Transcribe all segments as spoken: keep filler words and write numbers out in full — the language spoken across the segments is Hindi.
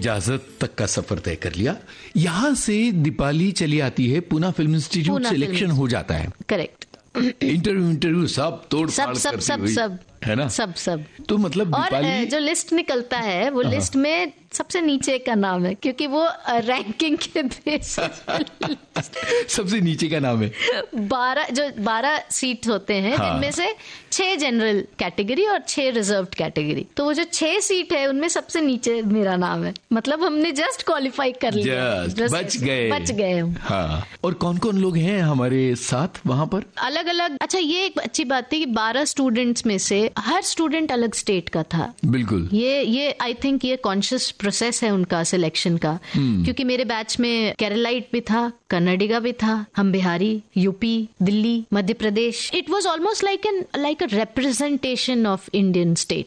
इजाजत तक का सफर तय कर लिया। यहाँ से दीपाली चली आती है, पूना फिल्म इंस्टीट्यूट सिलेक्शन हो जाता है। करेक्ट। इंटरव्यू इंटरव्यू सब तोड़ सब फाड़ सब करती सब हुई, सब है ना? सब सब तो मतलब और दीपाली जो लिस्ट निकलता है वो लिस्ट में सबसे नीचे का नाम है, क्योंकि वो रैंकिंग के बेसिस सबसे नीचे का नाम है। बारह जो बारह सीट होते हैं, हाँ। जिनमें से छह जनरल कैटेगरी और छह रिजर्व्ड कैटेगरी। तो वो जो छह सीट है उनमें सबसे नीचे मेरा नाम है। मतलब हमने जस्ट क्वालिफाई कर लिया, Just, बच गए बच गए हम। हाँ। और कौन कौन लोग हैं हमारे साथ वहाँ पर? अलग अलग। अच्छा, ये एक अच्छी बात थी कि बारह स्टूडेंट्स में से हर स्टूडेंट अलग स्टेट का था। बिल्कुल। ये ये आई थिंक ये कॉन्शियस प्रोसेस है उनका सिलेक्शन का, क्योंकि मेरे बैच में केरलाइट भी था, कन्नडिगा भी था, हम Bihari, UP, Delhi, Madhya Pradesh. It was almost like an like a representation of Indian state.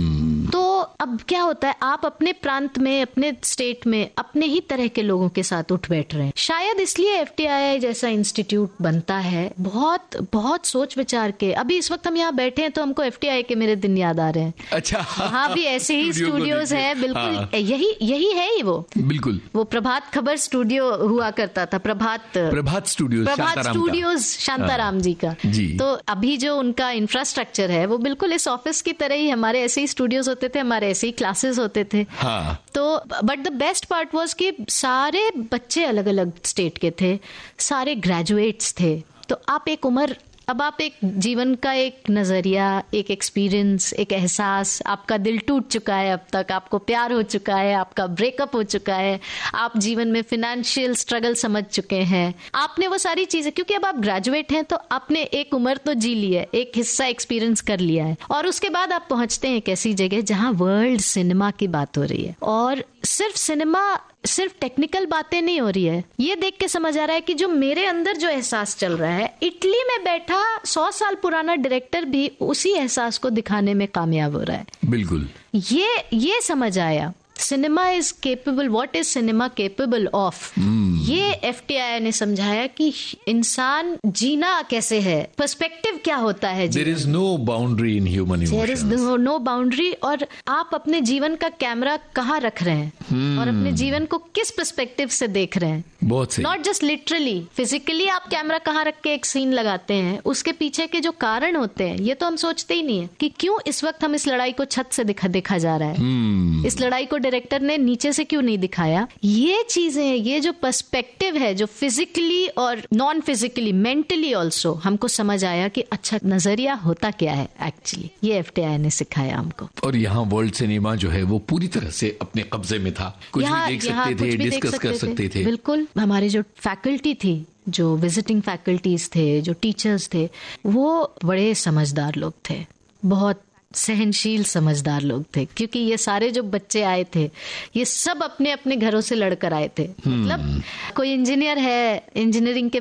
तो अब क्या होता है, आप अपने प्रांत में, अपने स्टेट में अपने ही तरह के लोगों के साथ उठ बैठ रहे हैं। शायद इसलिए एफटीआई जैसा इंस्टीट्यूट बनता है, बहुत बहुत सोच विचार के। अभी इस वक्त हम यहाँ बैठे हैं तो हमको एफटीआई के मेरे दिन याद आ रहे हैं। अच्छा। वहाँ भी ऐसे ही स्टूडियोज हैं, बिल्कुल। हाँ। यही यही है ही वो, बिल्कुल। वो प्रभात खबर स्टूडियो हुआ करता था, प्रभात प्रभात स्टूडियो प्रभात स्टूडियोज शांताराम जी का जी। तो अभी जो उनका इंफ्रास्ट्रक्चर है वो बिल्कुल इस ऑफिस की तरह ही, हमारे ऐसे ही स्टूडियोज होते थे, हमारे ऐसे ही क्लासेस होते थे। हाँ। तो but the best part was कि सारे बच्चे अलग अलग स्टेट के थे, सारे ग्रेजुएट्स थे। तो आप एक उम्र, अब आप एक जीवन का एक नजरिया, एक एक्सपीरियंस, एक एहसास, आपका दिल टूट चुका है, अब तक आपको प्यार हो चुका है, आपका ब्रेकअप हो चुका है, आप जीवन में फाइनेंशियल स्ट्रगल समझ चुके हैं, आपने वो सारी चीजें, क्योंकि अब आप ग्रेजुएट हैं तो आपने एक उम्र तो जी ली है, एक हिस्सा एक्सपीरियंस कर लिया है, और उसके बाद आप पहुंचते हैं एक ऐसी जगह जहां वर्ल्ड सिनेमा की बात हो रही है। और सिर्फ सिनेमा, सिर्फ टेक्निकल बातें नहीं हो रही है, ये देख के समझ आ रहा है कि जो मेरे अंदर जो एहसास चल रहा है, इटली में बैठा सौ साल पुराना डायरेक्टर भी उसी एहसास को दिखाने में कामयाब हो रहा है। बिल्कुल। ये ये समझ आया, cinema is capable, what is cinema capable of. ये एफटीआई ने समझाया कि इंसान जीना कैसे है, पर्सपेक्टिव क्या होता है। There is no boundary in human emotions, there is no boundary. और आप अपने जीवन का कैमरा कहाँ रख रहे हैं hmm. और अपने जीवन को किस पर्सपेक्टिव से देख रहे हैं। बहुत सही। नॉट जस्ट लिटरली, फिजिकली आप कैमरा कहाँ रख के एक सीन लगाते हैं, उसके पीछे के जो कारण होते हैं ये तो हम सोचते ही नहीं है कि क्यों इस वक्त हम इस लड़ाई को छत से दिखा देखा जा रहा है। hmm. इस लड़ाई को डायरेक्टर ने नीचे से क्यों नहीं दिखाया। ये चीजें, ये जो पर्सपेक्टिव है, जो फिजिकली और नॉन फिजिकली, मेंटली ऑल्सो हमको समझ आया कि अच्छा नजरिया होता क्या है एक्चुअली। ये एफटीआई ने सिखाया हमको। और यहाँ वर्ल्ड सिनेमा जो है वो पूरी तरह से अपने कब्जे में था, कुछ भी देख सकते थे, डिस्कस कर सकते थे। बिल्कुल। हमारे जो फैकल्टी थी, जो विजिटिंग फैकल्टीज थे, जो टीचर्स थे, वो बड़े समझदार लोग थे, बहुत सहनशील समझदार लोग थे, क्योंकि ये सारे जो बच्चे आए थे ये सब अपने अपने घरों से लड़कर आए थे। मतलब कोई इंजीनियर है, इंजीनियरिंग के